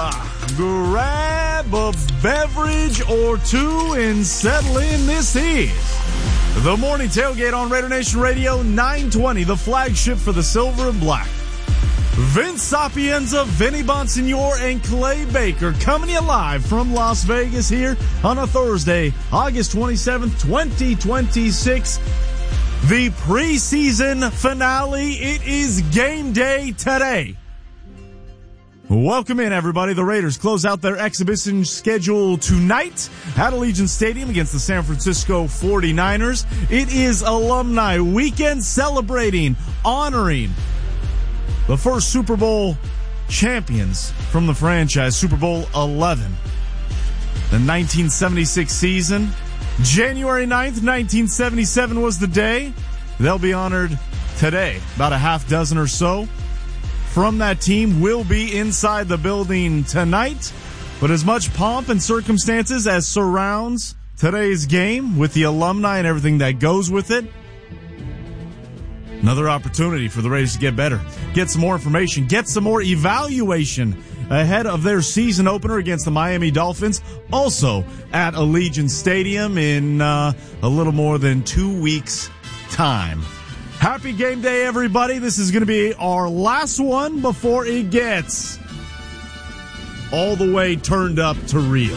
Grab a beverage or two and settle in. This is the Morning Tailgate on Raider Nation Radio 920, the flagship for the silver and black. Vince Sapienza, Vinny Bonsignor, and Clay Baker coming to you live from Las Vegas here on a Thursday, August 27th, 2026. The preseason finale. It is game day today. Welcome in, everybody. The Raiders close out their exhibition schedule tonight at Allegiant Stadium against the San Francisco 49ers. It is Alumni Weekend, celebrating, honoring the first Super Bowl champions from the franchise, Super Bowl 11. The 1976 season. January 9th, 1977 was the day. They'll be honored today. About a half dozen or so from that team will be inside the building tonight. But as much pomp and circumstances as surrounds today's game with the alumni and everything that goes with it, another opportunity for the Raiders to get better, get some more information, get some more evaluation ahead of their season opener against the Miami Dolphins, also at Allegiant Stadium in a little more than 2 weeks' time. Happy game day, everybody. This is going to be our last one before it gets all the way turned up to real.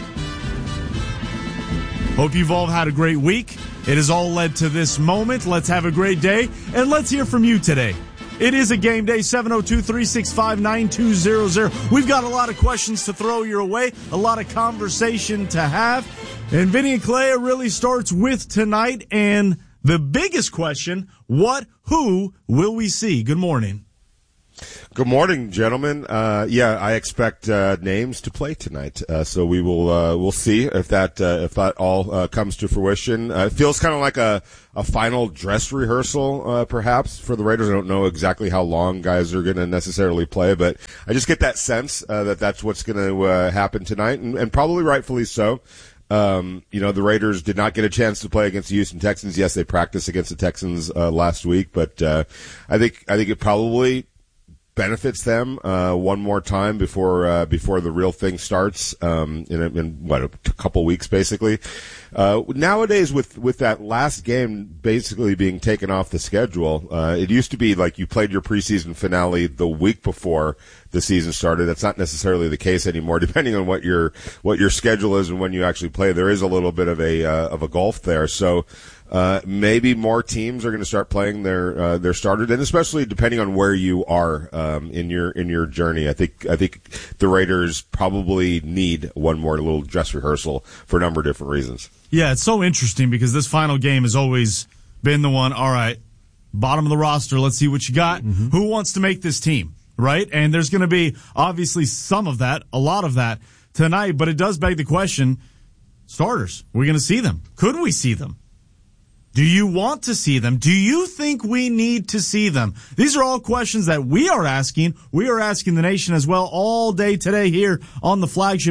Hope you've all had a great week. It has all led to this moment. Let's have a great day, and let's hear from you today. It is a game day, 702-365-9200. We've got a lot of questions to throw your way, a lot of conversation to have. And Vinny and Clay, it really starts with tonight, and the biggest question, who will we see? Good morning. Good morning, gentlemen. I expect names to play tonight, so we will we'll see if that all comes to fruition. It feels kind of like a final dress rehearsal, perhaps, for the Raiders. I don't know exactly how long guys are going to necessarily play, but I just get that sense that that's what's going to happen tonight, and probably rightfully so. The Raiders did not get a chance to play against the Houston Texans. Yes, they practiced against the Texans last week, but I think it probably benefits them one more time before the real thing starts in a couple weeks, basically. Nowadays, with that last game basically being taken off the schedule, it used to be like you played your preseason finale the week before the season started. That's not necessarily the case anymore, depending on what your schedule is and when you actually play. There is a little bit of a gulf there, so maybe more teams are going to start playing their starters, and especially depending on where you are in your journey. I think the Raiders probably need one more little dress rehearsal for a number of different reasons. Yeah, it's so interesting because this final game has always been the one, all right, bottom of the roster, let's see what you got. Mm-hmm. Who wants to make this team, right? And there's going to be obviously some of that, a lot of that tonight, but it does beg the question, starters, we're going to see them. Could we see them? Do you want to see them? Do you think we need to see them? These are all questions that we are asking. We are asking the nation as well all day today here on the flagship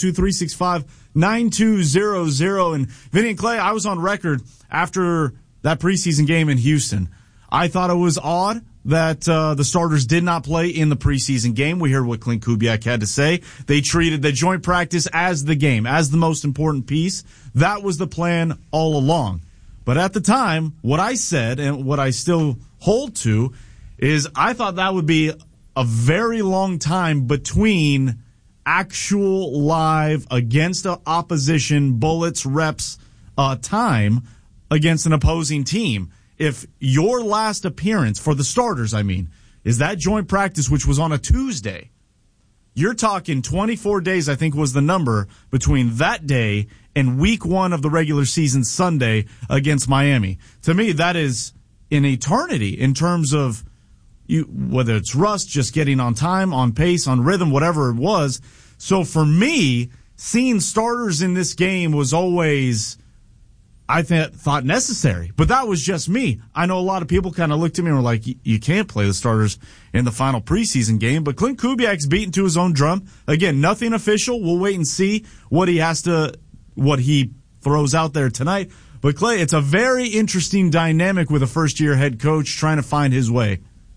702-365-9200. And Vinny and Clay, I was on record after that preseason game in Houston. I thought it was odd that the starters did not play in the preseason game. We heard what Clint Kubiak had to say. They treated the joint practice as the game, as the most important piece. That was the plan all along. But at the time, what I said and what I still hold to is I thought that would be a very long time between actual live against the opposition, bullets, reps, time against an opposing team. If your last appearance for the starters, is that joint practice, which was on a Tuesday, you're talking 24 days, I think was the number, between that day and week one of the regular season Sunday against Miami. To me, that is an eternity in terms of whether it's rust, just getting on time, on pace, on rhythm, whatever it was. So for me, seeing starters in this game was always, I thought necessary. But that was just me. I know a lot of people kind of looked at me and were like, you can't play the starters in the final preseason game. But Clint Kubiak's beaten to his own drum. Again, nothing official. We'll wait and see what he throws out there tonight. But Clay, it's a very interesting dynamic with a first-year head coach trying to find his way.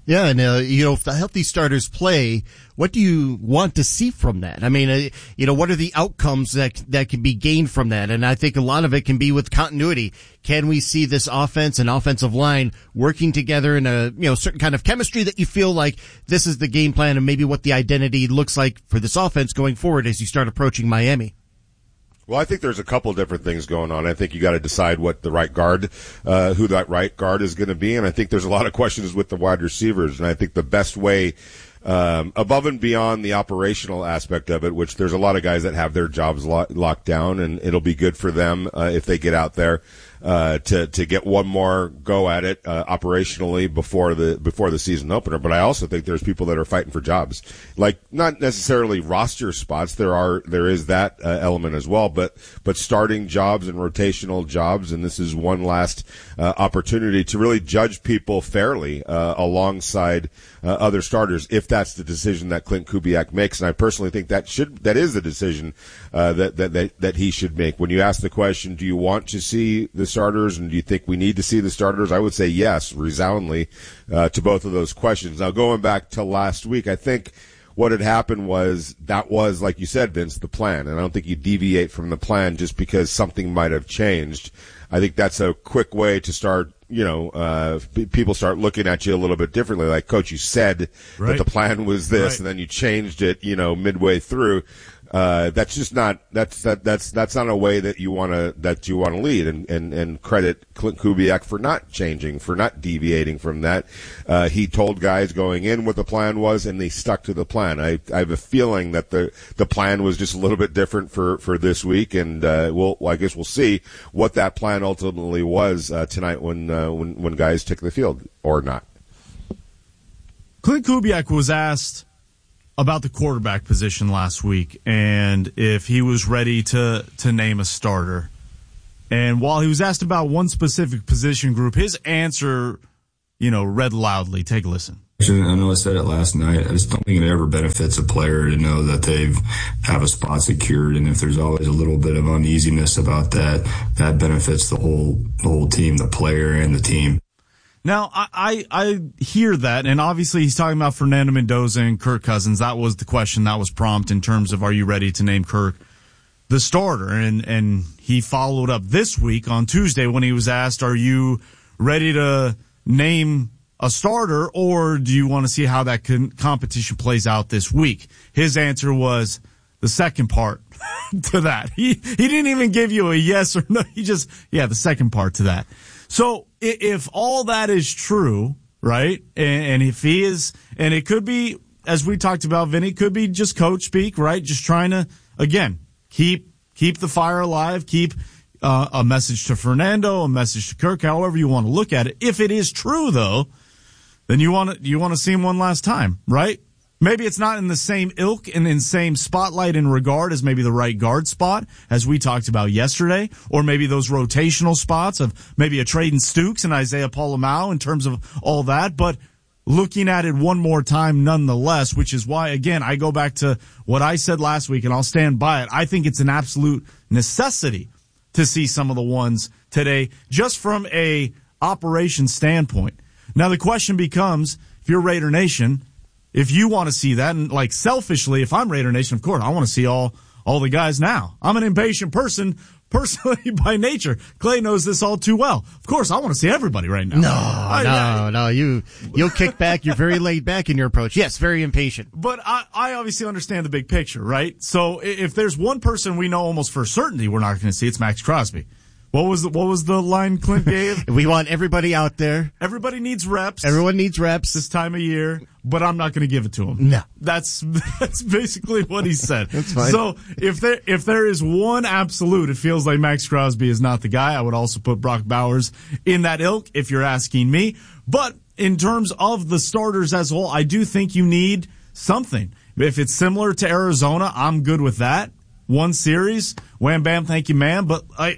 Yeah, and if the healthy starters play, what do you want to see from that? I mean, what are the outcomes that can be gained from that? And I think a lot of it can be with continuity. Can we see this offense and offensive line working together in a certain kind of chemistry that you feel like this is the game plan and maybe what the identity looks like for this offense going forward as you start approaching Miami? Well, I think there's a couple different things going on. I think you got to decide what the right guard, who that right guard is going to be. And I think there's a lot of questions with the wide receivers. And I think the best way, above and beyond the operational aspect of it, which there's a lot of guys that have their jobs locked down, and it'll be good for them, if they get out there, to get one more go at it, operationally before the season opener. But I also think there's people that are fighting for jobs, like not necessarily roster spots. There is that element as well, but starting jobs and rotational jobs. And this is one last opportunity to really judge people fairly, alongside other starters, if that's the decision that Klint Kubiak makes. And I personally think that is the decision that he should make. When you ask the question, do you want to see the starters, and do you think we need to see the starters? I would say yes, resoundingly, to both of those questions. Now, going back to last week, I think what had happened was, like you said, Vince, the plan. And I don't think you deviate from the plan just because something might have changed. I think that's a quick way to start, people start looking at you a little bit differently. Like, Coach, you said that the plan was this, and then you changed it, midway through. That's just not, that's not a way that you want to lead, and credit Klint Kubiak for not changing, for not deviating from that. He told guys going in what the plan was, and they stuck to the plan. I have a feeling that the plan was just a little bit different for this week, and I guess we'll see what that plan ultimately was tonight when guys took the field or not. Klint Kubiak was asked about the quarterback position last week and if he was ready to name a starter. And while he was asked about one specific position group, his answer, read loudly. Take a listen. I know I said it last night. I just don't think it ever benefits a player to know that they have a spot secured. And if there's always a little bit of uneasiness about that benefits the whole team, the player and the team. Now, I hear that, and obviously he's talking about Fernando Mendoza and Kirk Cousins. That was the question that was prompted in terms of, are you ready to name Kirk the starter? And he followed up this week on Tuesday when he was asked, are you ready to name a starter, or do you want to see how that competition plays out this week? His answer was the second part to that. He didn't even give you a yes or no. The second part to that. So if all that is true, right, and if he is, and it could be, as we talked about, Vinny, could be just coach speak, right, just trying to, again, keep the fire alive, keep a message to Fernando, a message to Kirk, however you want to look at it. If it is true, though, then you want to see him one last time, right? Maybe it's not in the same ilk and in the same spotlight and regard as maybe the right guard spot, as we talked about yesterday, or maybe those rotational spots of maybe a Traden Stukes and Isaiah Pola-Mao in terms of all that. But looking at it one more time nonetheless, which is why, again, I go back to what I said last week, and I'll stand by it. I think it's an absolute necessity to see some of the ones today, just from a operation standpoint. Now, the question becomes, if you're Raider Nation, if you want to see that, and like selfishly, if I'm Raider Nation, of course, I want to see all the guys now. I'm an impatient person, personally by nature. Clay knows this all too well. Of course, I want to see everybody right now. No. You'll kick back. You're very laid back in your approach. Yes, very impatient. But I obviously understand the big picture, right? So if there's one person we know almost for certainty we're not going to see, it's Max Crosby. What was the line Clint gave? We want everybody out there. Everybody needs reps. Everyone needs reps this time of year, but I'm not going to give it to him. No. That's basically what he said. That's fine. So if there is one absolute, it feels like Max Crosby is not the guy. I would also put Brock Bowers in that ilk if you're asking me. But in terms of the starters as a whole, I do think you need something. If it's similar to Arizona, I'm good with that. One series, wham, bam, thank you, ma'am. But I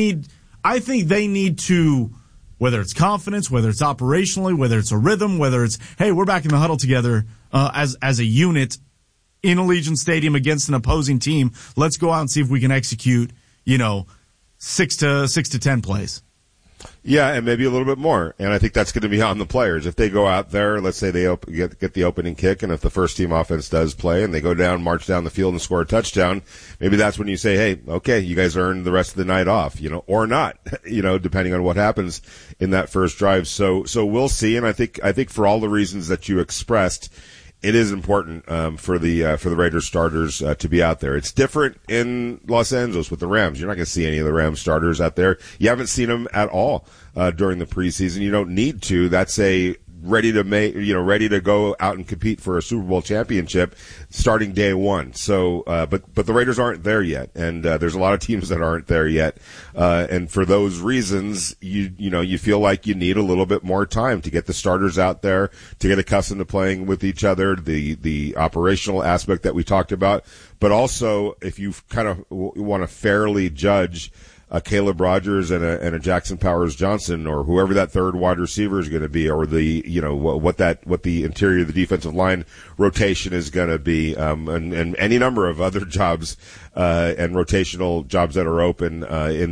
think they need to, whether it's confidence, whether it's operationally, whether it's a rhythm, whether it's, hey, we're back in the huddle together as a unit in Allegiant Stadium against an opposing team. Let's go out and see if we can execute, 6 to 10 plays. Yeah, and maybe a little bit more. And I think that's going to be on the players. If they go out there, let's say they get the opening kick, and if the first team offense does play and they go down, march down the field and score a touchdown, maybe that's when you say, hey, okay, you guys earned the rest of the night off, or not, depending on what happens in that first drive. So we'll see. And I think for all the reasons that you expressed, it is important for the Raiders starters to be out there. It's different in Los Angeles with the Rams. You're not going to see any of the Rams starters out there. You haven't seen them at all during the preseason. You don't need to. That's ready to go out and compete for a Super Bowl championship starting day one. So, but the Raiders aren't there yet, and there's a lot of teams that aren't there yet. And for those reasons, you feel like you need a little bit more time to get the starters out there, to get accustomed to playing with each other, the operational aspect that we talked about, but also if you kind of want to fairly judge Caleb Rogers and a Jackson Powers Johnson, or whoever that third wide receiver is going to be, or what the interior of the defensive line rotation is going to be, and any number of other jobs and rotational jobs that are open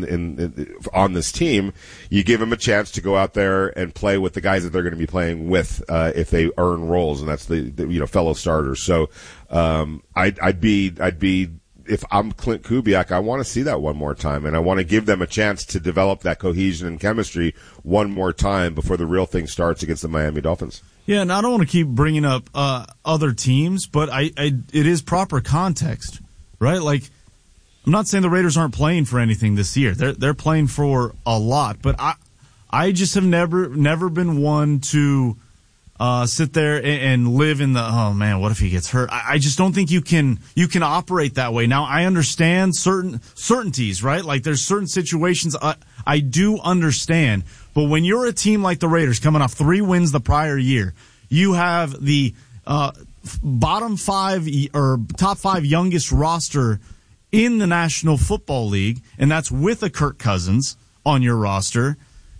on this team. You give them a chance to go out there and play with the guys that they're going to be playing with if they earn roles, and that's the fellow starters. So I'd be. If I'm Clint Kubiak, I want to see that one more time, and I want to give them a chance to develop that cohesion and chemistry one more time before the real thing starts against the Miami Dolphins. Yeah, and I don't want to keep bringing up other teams, but it is proper context, right? Like, I'm not saying the Raiders aren't playing for anything this year. They're playing for a lot, but I just have never been one to sit there and live in the, oh man, what if he gets hurt? I just don't think you can operate that way. Now, I understand certainties, right? Like there's certain situations I do understand, but when you're a team like the Raiders coming off 3 wins the prior year, you have the bottom 5 or top 5 youngest roster in the National Football League, and that's with a Kirk Cousins on your roster.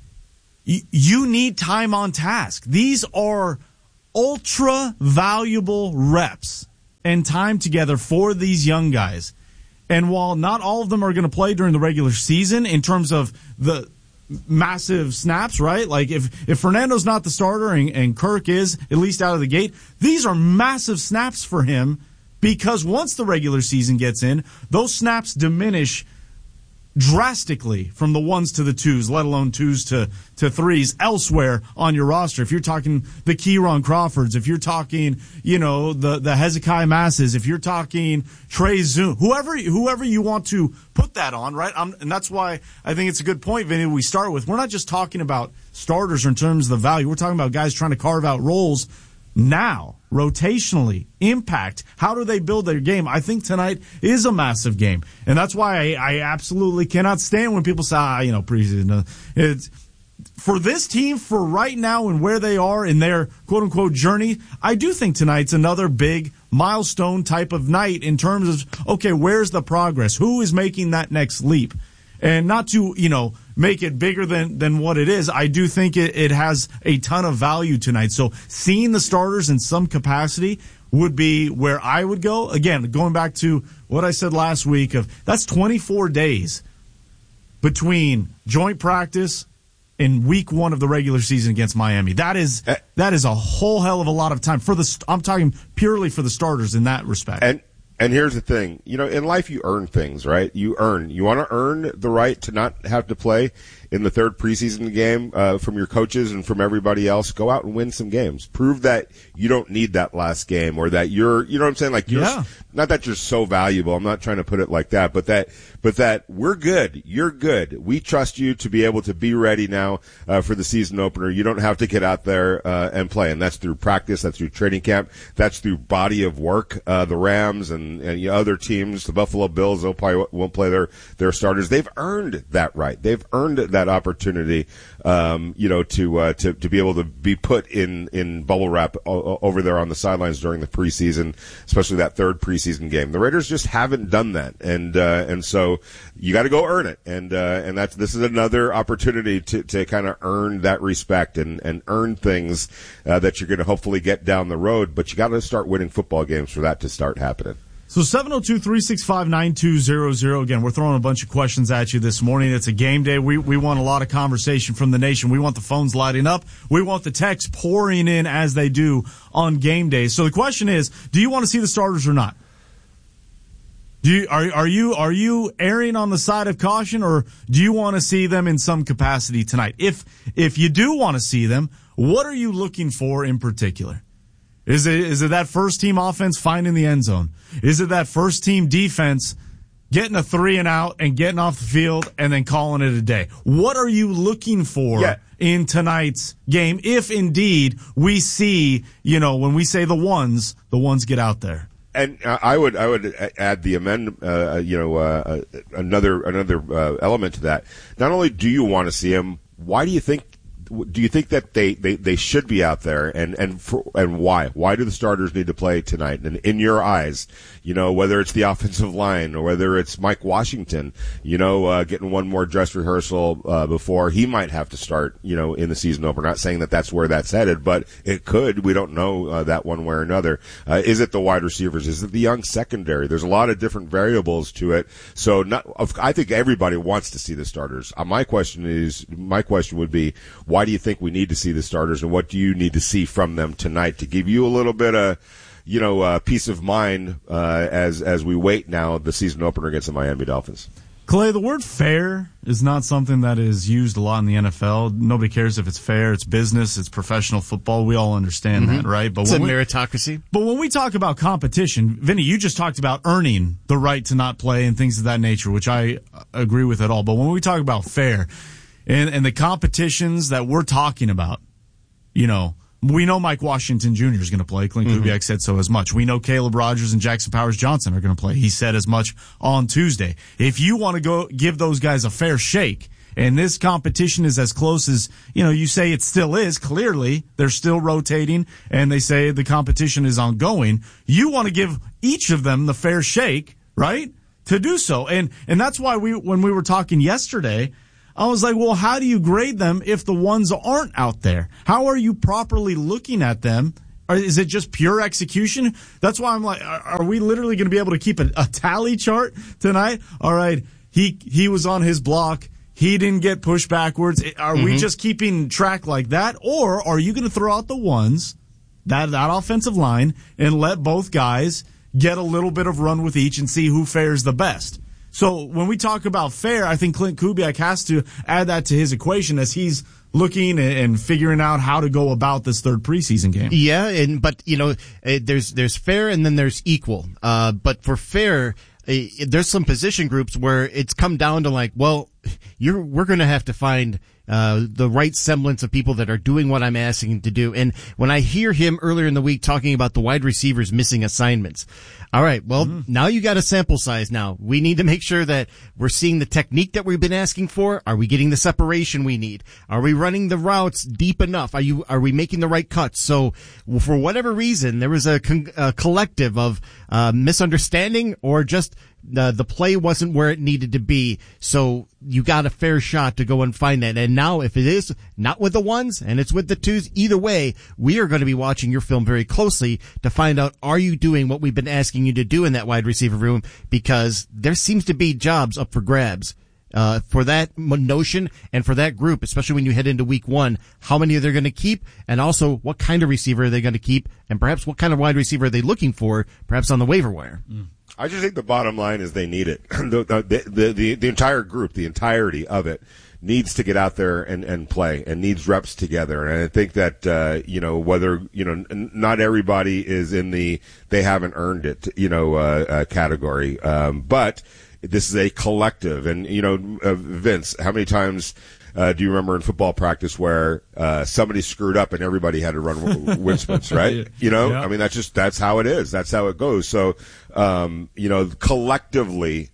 You need time on task. These are ultra valuable reps and time together for these young guys. And while not all of them are going to play during the regular season in terms of the massive snaps, right? Like if Fernando's not the starter and Kirk is, at least out of the gate, these are massive snaps for him, because once the regular season gets in, those snaps diminish drastically from the 1s to the 2s, let alone 2s to 3s elsewhere on your roster. If you're talking the Kieron Crawfords, if you're talking, the Hezekiah Masses, if you're talking Trey Zoom, whoever you want to put that on, right? And that's why I think it's a good point, Vinny, we start with. We're not just talking about starters in terms of the value. We're talking about guys trying to carve out roles now, rotationally, impact. How do they build their game? I think tonight is a massive game. And that's why I absolutely cannot stand when people say, preseason. It's for this team, for right now and where they are in their quote-unquote journey, I do think tonight's another big milestone type of night in terms of, okay, where's the progress? Who is making that next leap? And not to, make it bigger than what it is. I do think it has a ton of value tonight. So seeing the starters in some capacity would be where I would go. Again, going back to what I said last week that's 24 days between joint practice and week 1 of the regular season against Miami. That is a whole hell of a lot of time I'm talking purely for the starters in that respect. And here's the thing, in life you earn things, right? You want to earn the right to not have to play in the 3rd preseason game from your coaches and from everybody else. Go out and win some games. Prove that you don't need that last game, or that you're, you know what I'm saying? Like not that you're so valuable. I'm not trying to put it like that, but that we're good. You're good. We trust you to be able to be ready now for the season opener. You don't have to get out there and play, and that's through practice. That's through training camp. That's through body of work. The Rams and other teams, the Buffalo Bills, they'll probably won't play their starters. They've earned that right. They've earned that opportunity, to be able to be put in bubble wrap over there on the sidelines during the preseason, especially that 3rd preseason game. The Raiders just haven't done that, and so you got to go earn it, and this is another opportunity to kind of earn that respect and earn things that you're going to hopefully get down the road. But you got to start winning football games for that to start happening. So 702-365-9200. Again, we're throwing a bunch of questions at you this morning. It's a game day. We want a lot of conversation from the nation. We want the phones lighting up. We want the texts pouring in as they do on game day. So the question is, do you want to see the starters or not? Are you erring on the side of caution, or do you want to see them in some capacity tonight? If you do want to see them, what are you looking for in particular? Is it that first team offense finding the end zone? Is it that first team defense getting a 3 and out and getting off the field and then calling it a day? What are you looking for in tonight's game? If indeed we see, when we say the ones get out there. And I would add the another element to that. Not only do you want to see him, do you think that they should be out there, and why? Why do the starters need to play tonight? And in your eyes, whether it's the offensive line or whether it's Mike Washington, getting one more dress rehearsal before he might have to start, in the season opener. Not saying that that's where that's headed, but it could. We don't know that one way or another. Is it the wide receivers? Is it the young secondary? There's a lot of different variables to it. So I think everybody wants to see the starters. My question would be, why do you think we need to see the starters, and what do you need to see from them tonight to give you a little bit of, peace of mind as we wait now the season opener against the Miami Dolphins? Clay, the word fair is not something that is used a lot in the NFL. Nobody cares if it's fair. It's business. It's professional football. We all understand that, right? But it's a meritocracy. But when we talk about competition, Vinny, you just talked about earning the right to not play and things of that nature, which I agree with at all. But when we talk about fair, and the competitions that we're talking about, we know Mike Washington Jr. is going to play. Clint Kubiak said so as much. We know Caleb Rogers and Jackson Powers-Johnson are going to play. He said as much on Tuesday. If you want to go give those guys a fair shake, and this competition is as close as, you say it still is, clearly they're still rotating, and they say the competition is ongoing, you want to give each of them the fair shake, right, to do so. And that's why when we were talking yesterday, I was like, well, how do you grade them if the ones aren't out there? How are you properly looking at them? Or is it just pure execution? That's why I'm like, are we literally going to be able to keep a tally chart tonight? All right, he was on his block. He didn't get pushed backwards. Are we just keeping track like that? Or are you going to throw out the ones, that offensive line, and let both guys get a little bit of run with each and see who fares the best? So when we talk about fair, I think Clint Kubiak has to add that to his equation as he's looking and figuring out how to go about this third preseason game. Yeah, but there's fair and then there's equal. But for fair, there's some position groups where it's come down to like, well, we're going to have to find the right semblance of people that are doing what I'm asking him to do. And when I hear him earlier in the week talking about the wide receivers missing assignments, all right, well, now you got a sample size now. We need to make sure that we're seeing the technique that we've been asking for. Are we getting the separation we need? Are we running the routes deep enough? Are we making the right cuts? So for whatever reason, there was a collective of misunderstanding or just the play wasn't where it needed to be. So you got a fair shot to go and find that. And now if it is not with the ones and it's with the twos, either way, we are going to be watching your film very closely to find out, are you doing what we've been asking you to do in that wide receiver room? Because there seems to be jobs up for grabs. For that notion and for that group, especially when you head into week one, how many are they going to keep, and also what kind of receiver are they going to keep, and perhaps what kind of wide receiver are they looking for, perhaps on the waiver wire. I just think the bottom line is they need it. The entire group, the entirety of it, needs to get out there and play and needs reps together. And I think that, whether, not everybody is in the they haven't earned it, category. But this is a collective. And, Vince, how many times do you remember in football practice where somebody screwed up and everybody had to run wind sprints, right? Yeah. I mean, that's how it is. That's how it goes. So, collectively,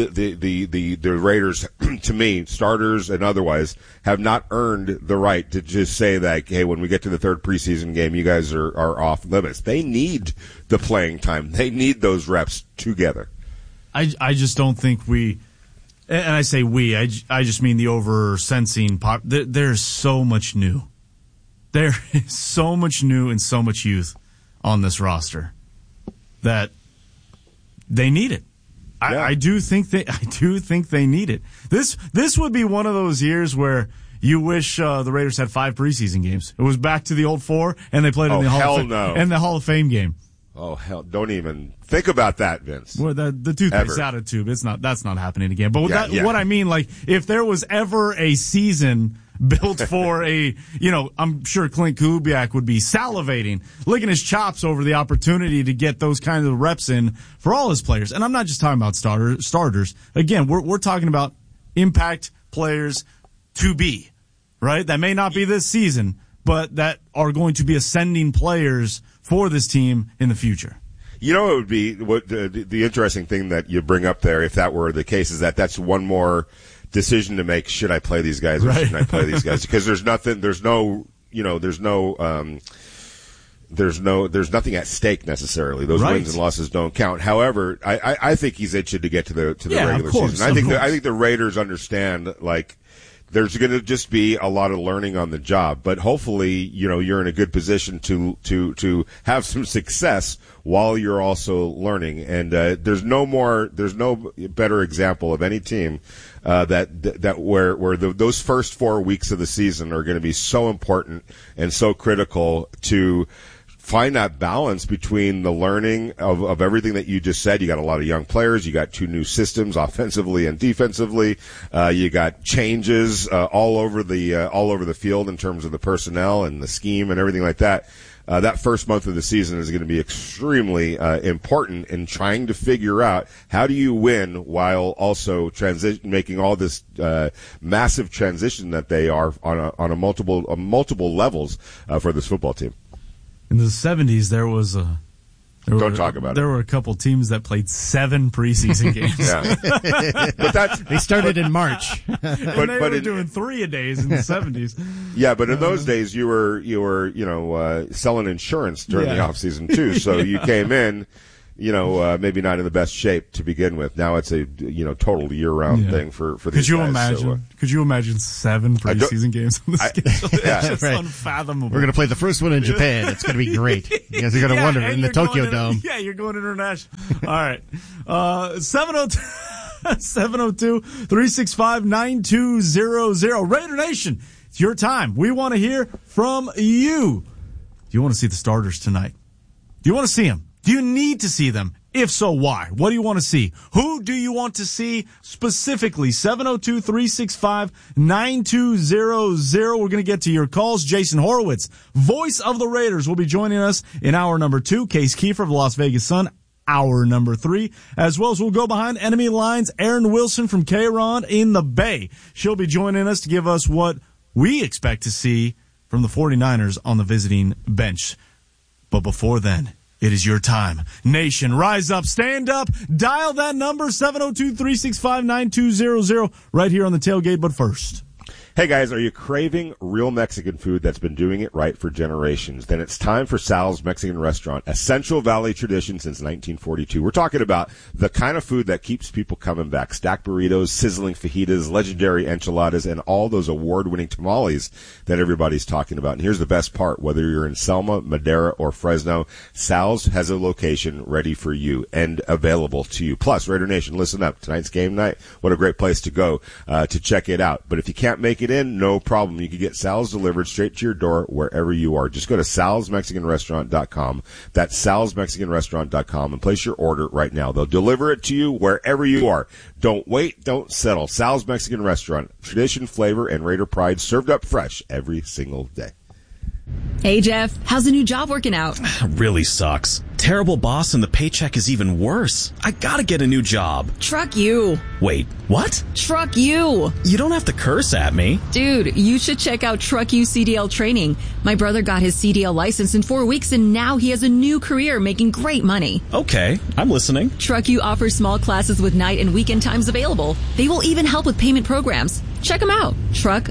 the Raiders, to me, starters and otherwise, have not earned the right to just say that, hey, when we get to the third preseason game, you guys are off limits. They need the playing time. They need those reps together. I just don't think we, and I say we, I just mean the over-sensing pop. There's so much new. There is so much new and so much youth on this roster that they need it. I do think they need it. This would be one of those years where you wish the Raiders had 5 preseason games. It was back to the old 4, and they played in the Hall of Fame game. Oh hell! Don't even think about that, Vince. Well, the toothpaste out of tube. That's not happening again. But what I mean, like, if there was ever a season built for I'm sure Clint Kubiak would be salivating, licking his chops over the opportunity to get those kinds of reps in for all his players. And I'm not just talking about starters. Again, we're talking about impact players to be, right? That may not be this season, but that are going to be ascending players for this team in the future. You know, it would be the interesting thing that you bring up there, if that were the case, is that's one more decision to make. Should I play these guys or shouldn't I play these guys? Because there's nothing at stake necessarily. Those wins and losses don't count. However, I think he's itching to get to the regular season. I think the Raiders understand, like, there's going to just be a lot of learning on the job, but hopefully, you're in a good position to have some success while you're also learning. And there's no better example of any team where those first 4 weeks of the season are going to be so important and so critical to find that balance between the learning of everything that you just said. You got a lot of young players. You got 2 new systems, offensively and defensively. You got changes all over the field in terms of the personnel and the scheme and everything like that. That first month of the season is going to be extremely important in trying to figure out how do you win while also making all this massive transition that they are on a multiple levels for this football team. In the 70s, there were a couple teams that played 7 preseason games. Yeah. But they started in March. They were doing 3 a days in the 70s. Yeah, but in those days you were selling insurance during the off season too. So you came in, maybe not in the best shape to begin with. Now it's a total year-round thing for these guys. Could you imagine 7 preseason games on the schedule? It's just unfathomable. We're going to play the first one in Japan. It's going to be great. You guys are going to wonder in the Tokyo Dome. Yeah, you're going international. All right. 702-365-9200. Raider Nation, it's your time. We want to hear from you. Do you want to see the starters tonight? Do you want to see them? Do you need to see them? If so, why? What do you want to see? Who do you want to see specifically? 702-365-9200. We're going to get to your calls. Jason Horowitz, voice of the Raiders, will be joining us in hour number 2. Case Kiefer of the Las Vegas Sun, hour number 3. As well as we'll go behind enemy lines. Aaron Wilson from K-Ron in the Bay. She'll be joining us to give us what we expect to see from the 49ers on the visiting bench. But before then, it is your time. Nation, rise up, stand up, dial that number, 702-365-9200, right here on the tailgate. But first, hey guys, are you craving real Mexican food that's been doing it right for generations? Then it's time for Sal's Mexican Restaurant, a Central Valley tradition since 1942. We're talking about the kind of food that keeps people coming back. Stacked burritos, sizzling fajitas, legendary enchiladas, and all those award-winning tamales that everybody's talking about. And here's the best part. Whether you're in Selma, Madera, or Fresno, Sal's has a location ready for you and available to you. Plus, Raider Nation, listen up. Tonight's game night. What a great place to go to check it out. But if you can't make it in, no problem. You can get Sal's delivered straight to your door wherever you are. Just go to salsmexicanrestaurant.com. That's salsmexicanrestaurant.com and place your order right now. They'll deliver it to you wherever you are. Don't wait. Don't settle. Sal's Mexican Restaurant. Tradition, flavor, and Raider pride served up fresh every single day. Hey, Jeff. How's the new job working out? Really sucks. Terrible boss and the paycheck is even worse. I gotta get a new job. Truck you. Wait, what? Truck you. You don't have to curse at me. Dude, you should check out Truck You CDL training. My brother got his CDL license in 4 weeks and now he has a new career making great money. Okay, I'm listening. Truck You offers small classes with night and weekend times available. They will even help with payment programs. Check them out.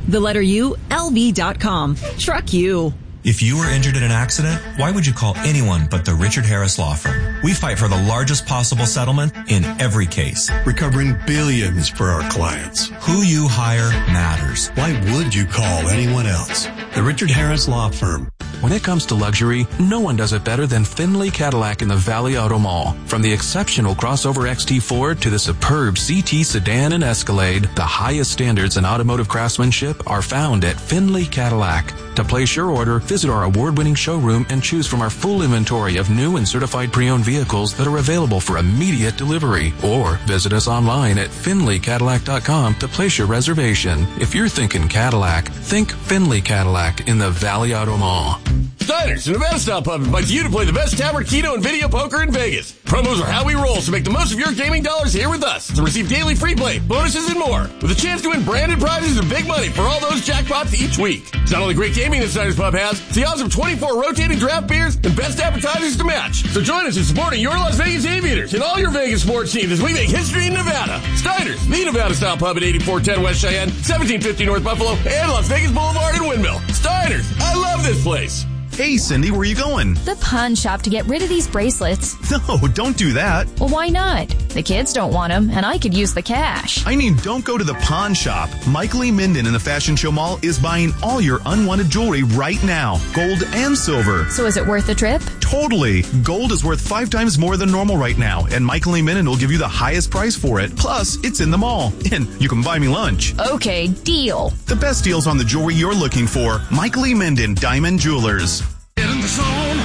LV.com. Truck You. If you were injured in an accident, why would you call anyone but the Richard Harris Law Firm? We fight for the largest possible settlement in every case, recovering billions for our clients. Who you hire matters. Why would you call anyone else? The Richard Harris Law Firm. When it comes to luxury, no one does it better than Finley Cadillac in the Valley Auto Mall. From the exceptional crossover XT4 to the superb CT sedan and Escalade, the highest standards in automotive craftsmanship are found at Finley Cadillac. To place your order, visit our award-winning showroom and choose from our full inventory of new and certified pre-owned vehicles that are available for immediate delivery. Or visit us online at FinleyCadillac.com to place your reservation. If you're thinking Cadillac, think Finley Cadillac in the Valley Auto Mall. Steiner's, the Nevada Style Pub, invites you to play the best tavern, keno, and video poker in Vegas. Promos are how we roll, so make the most of your gaming dollars here with us to receive daily free play, bonuses, and more, with a chance to win branded prizes and big money for all those jackpots each week. It's not only great gaming that Steiner's Pub has, it's the odds of 24 rotating draft beers and best appetizers to match. So join us in supporting your Las Vegas Aviators and all your Vegas sports teams as we make history in Nevada. Steiner's, the Nevada Style Pub at 8410 West Cheyenne, 1750 North Buffalo, and Las Vegas Boulevard in Windmill. Steiner's, I love this place. Hey, Cindy, where are you going? The pawn shop to get rid of these bracelets. No, don't do that. Well, why not? The kids don't want them, and I could use the cash. I mean, don't go to the pawn shop. Michael E. Minden in the Fashion Show Mall is buying all your unwanted jewelry right now, gold and silver. So is it worth the trip? Totally. Gold is worth 5 times more than normal right now, and Michael E. Minden will give you the highest price for it. Plus, it's in the mall, and you can buy me lunch. Okay, deal. The best deals on the jewelry you're looking for. Michael E. Minden, Diamond Jewelers. Get in the zone,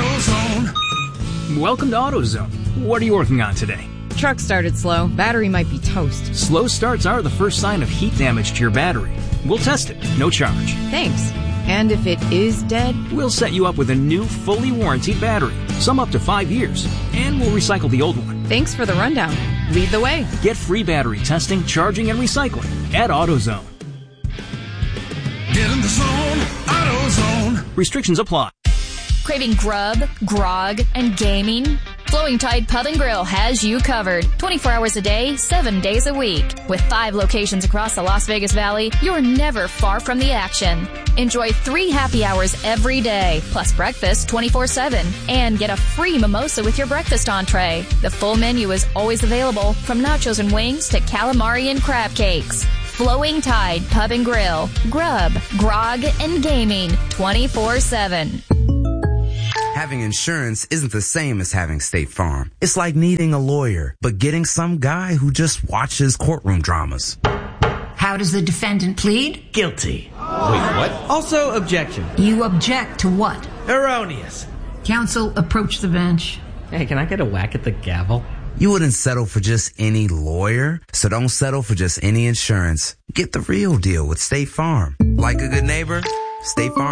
AutoZone. Welcome to AutoZone. What are you working on today? Truck started slow. Battery might be toast. Slow starts are the first sign of heat damage to your battery. We'll test it, no charge. Thanks. And if it is dead? We'll set you up with a new, fully warranted battery, some up to 5 years, and we'll recycle the old one. Thanks for the rundown. Lead the way. Get free battery testing, charging, and recycling at AutoZone. Get in the zone, AutoZone. Restrictions apply. Craving grub, grog, and gaming? Flowing Tide Pub and Grill has you covered. 24 hours a day, 7 days a week. With 5 locations across the Las Vegas Valley, you're never far from the action. Enjoy 3 happy hours every day, plus breakfast 24/7. And get a free mimosa with your breakfast entree. The full menu is always available, from nachos and wings to calamari and crab cakes. Flowing Tide Pub and Grill. Grub, grog, and gaming 24/7. Having insurance isn't the same as having State Farm. It's like needing a lawyer, but getting some guy who just watches courtroom dramas. How does the defendant plead? Guilty. Wait, what? Also, objection. You object to what? Erroneous. Counsel, approach the bench. Hey, can I get a whack at the gavel? You wouldn't settle for just any lawyer, so don't settle for just any insurance. Get the real deal with State Farm. Like a good neighbor, State Farm.